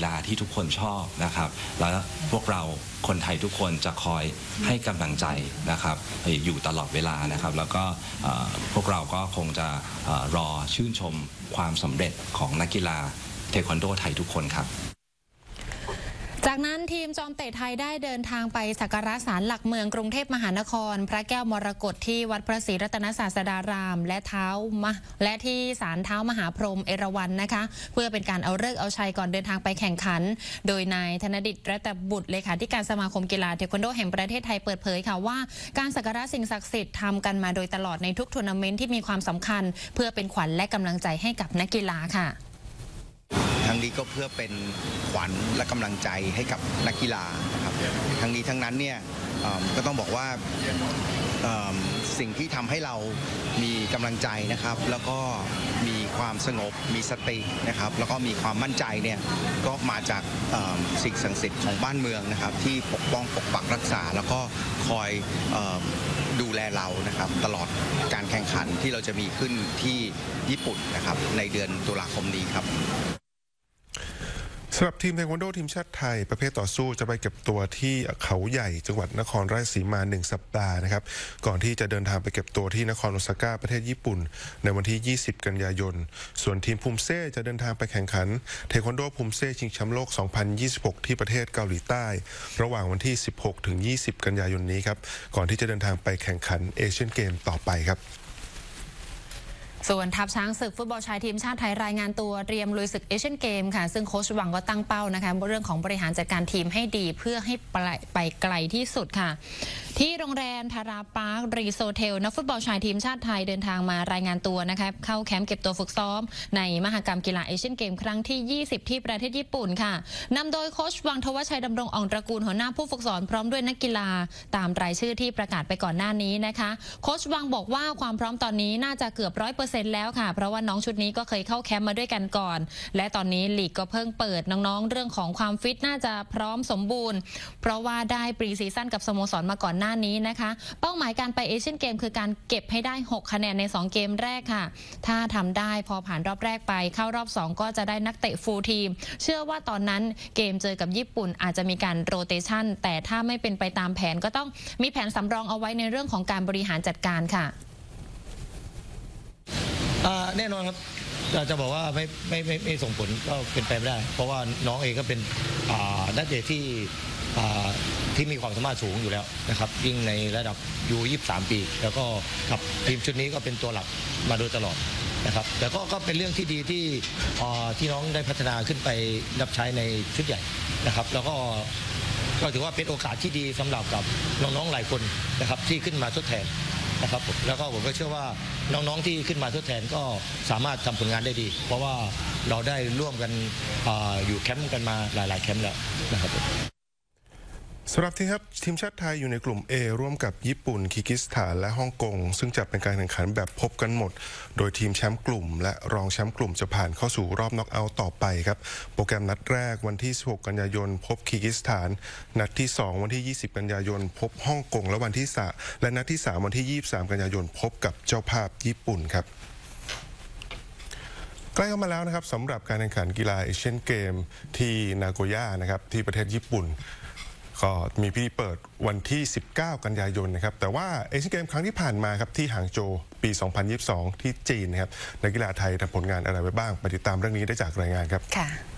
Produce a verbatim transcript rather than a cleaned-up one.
ฬาที่ทุกคนชอบนะครับแล้วพวกเราคนไทยทุกคนจะคอยให้กำลังใจนะครับอยู่ตลอดเวลานะครับแล้วก็พวกเราก็คงจะรอชื่นชมความสำเร็จของนักกีฬาเทควันโดไทยทุกคนครับจากนั้นทีมจอมเตะไทยได้เดินทางไปสักการะศาลหลักเมืองกรุงเทพมหานครพระแก้วมรกตที่วัดพระศรีรัตนศาสดารามและเท้ามะและที่ศาลเท้ามหาพรหมเอราวัณนะคะเพื่อเป็นการเอาฤกษ์เอาชัยก่อนเดินทางไปแข่งขันโดยนายธนดิษฐ์รัตนบุตรเลขาธิการสมาคมกีฬาเทควันโดแห่งประเทศไทยเปิดเผยค่ะว่าการสักการะสิ่งศักดิ์สิทธิ์ทำกันมาโดยตลอดในทุกทัวร์นาเมนต์ที่มีความสำคัญเพื่อเป็นขวัญและกำลังใจให้กับนักกีฬาค่ะทั้งนี้ก็เพื่อเป็นขวัญและกำลังใจให้กับนักกีฬานะครับทั้งนี้ทั้งนั้นเนี่ยก็ต้องบอกว่าสิ่งที่ทำให้เรามีกำลังใจนะครับแล้วก็มีความสงบมีสตินะครับแล้วก็มีความมั่นใจเนี่ยก็มาจากสิ่งศักดิ์สิทธิ์ของบ้านเมืองนะครับที่ปกป้องปกปักรักษาแล้วก็คอยดูแลเรานะครับตลอดการแข่งขันที่เราจะมีขึ้นที่ญี่ปุ่นนะครับในเดือนตุลาคมนี้ครับสำหรับทีมเทควันโดทีมชาติไทยประเภทต่อสู้จะไปเก็บตัวที่เขาใหญ่จังหวัดนครราชสีมาหนึ่งสัปดาห์นะครับก่อนที่จะเดินทางไปเก็บตัวที่นครโอซาก้าประเทศญี่ปุ่นในวันที่ยี่สิบกันยายนส่วนทีมภูมิเซ่จะเดินทางไปแข่งขันเทควันโดภูมิเซ่ชิงแชมป์โลกสองพันยี่สิบหกที่ประเทศเกาหลีใต้ระหว่างวันที่สิบหกถึงยี่สิบกันยายนนี้ครับก่อนที่จะเดินทางไปแข่งขันเอเชียนเกมต่อไปครับส่วนทัพช้างศึกฟุตบอลชายทีมชาติไทยรายงานตัวเตรียมลุยศึกเอเชียนเกมค่ะซึ่งโค้ชหวังก็ตั้งเป้านะคะเรื่องของบริหารจัดการทีมให้ดีเพื่อให้ไปไกลที่สุดค่ะที่โรงแรมทาราปาร์ครีโซเทลนักฟุตบอลชายทีมชาติไทยเดินทางมารายงานตัวนะคะเข้าแคมป์เก็บตัวฝึกซ้อมในมหกรรมกีฬาเอเชียนเกมครั้งที่ยี่สิบที่ประเทศญี่ปุ่นค่ะนำโดยโค้ชหวังทวชัยดำรงอ่องตระกูลหัวหน้าผู้ฝึกสอนพร้อมด้วยนักกีฬาตามรายชื่อที่ประกาศไปก่อนหน้านี้นะคะโค้ชหวังบอกว่าความพร้อมตอนนี้น่าจะเกือบร้อยเปอร์เซ็นต์แล้วค่ะเพราะว่าน้องชุดนี้ก็เคยเข้าแคมป์มาด้วยกันก่อนและตอนนี้ลีกก็เพิ่งเปิดน้องๆเรื่องของความฟิตน่าจะพร้อมสมบูรณ์เพราะว่าได้ปรีซีซั่นกับสโมสรมาก่อนหน้านี้นะคะเป้าหมายการไปเอเชียนเกมคือการเก็บให้ได้หกคะแนนในสองเกมแรกค่ะถ้าทำได้พอผ่านรอบแรกไปเข้ารอบสองก็จะได้นักเตะฟูลทีมเชื่อว่าตอนนั้นเกมเจอกับญี่ปุ่นอาจจะมีการโรเตชันแต่ถ้าไม่เป็นไปตามแผนก็ต้องมีแผนสำรองเอาไว้ในเรื่องของการบริหารจัดการค่ะแน่นอนครับจะบอกว่าไม่ไม่ไม่ไม่ส่งผลก็เป็นไปไม่ได้เพราะว่าน้องเองก็เป็นนักเตะที่ที่มีความสามารถสูงอยู่แล้วนะครับยิ่งในระดับยูยี่สิบสามปีแล้วก็กับทีมชุดนี้ก็เป็นตัวหลักมาโดยตลอดนะครับแต่ก็ก็เป็นเรื่องที่ดีที่ที่น้องได้พัฒนาขึ้นไปรับใช้ในชุดใหญ่นะครับแล้วก็ก็ถือว่าเป็นโอกาสที่ดีสำหรับกับน้องๆหลายคนนะครับที่ขึ้นมาทดแทนนะครับแล้วก็ผมก็เชื่อว่าน้องๆที่ขึ้นมาทดแทนก็สามารถทำผลงานได้ดีเพราะว่าเราได้ร่วมกัน อ, อยู่แคมป์กันมาหลายๆแคมป์แล้วนะครับสำหรับทีมครับทีมชาติไทยอยู่ในกลุ่ม A ร่วมกับญี่ปุ่นคีร์กิสถานและฮ่องกงซึ่งจะเป็นการแข่งขันแบบพบกันหมดโดยทีมแชมป์กลุ่มและรองแชมป์กลุ่มจะผ่านเข้าสู่รอบน็อกเอาท์ต่อไปครับโปรแกรมนัดแรกวันที่สิบหกกันยายนพบคีร์กิสถานนัดที่สองวันที่ยี่สิบกันยายนพบฮ่องกงและวันที่สามและนัดที่สามวันที่ยี่สิบสามกันยายนพบกับเจ้าภาพญี่ปุ่นครับใกล้เข้ามาแล้วนะครับสำหรับการแข่งขันกีฬาเอเชียนเกมที่นาโกย่านะครับที่ประเทศญี่ปุ่นก็มีพิธีเปิดวันที่สิบเก้ากันยายนนะครับแต่ว่าเอเชียนเกมครั้งที่ผ่านมาครับที่หางโจวปีสองพันยี่สิบสองที่จีนนะครับนักกีฬาไทยทำผลงานอะไรไว้บ้างไปติดตามเรื่องนี้ได้จากรายงานครับค่ะ